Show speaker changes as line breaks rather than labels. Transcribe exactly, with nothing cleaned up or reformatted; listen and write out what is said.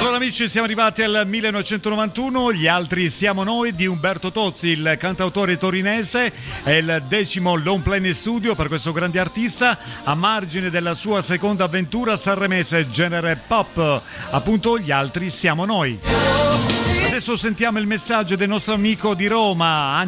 Allora amici, siamo arrivati al millenovecentonovantuno, Gli altri siamo noi di Umberto Tozzi, il cantautore torinese. È il decimo long play in studio per questo grande artista, a margine della sua seconda avventura sanremese genere pop, appunto Gli altri siamo noi. Adesso sentiamo il messaggio del nostro amico di Roma,